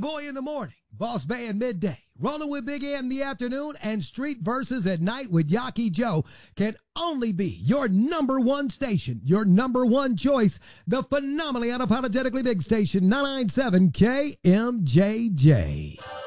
Boy in the morning, Boss Band midday, Rolling with Big A in the afternoon, and Street Verses at night with Yaki Joe can only be your number one station, your number one choice, the phenomenally unapologetically big station, 997 KMJJ.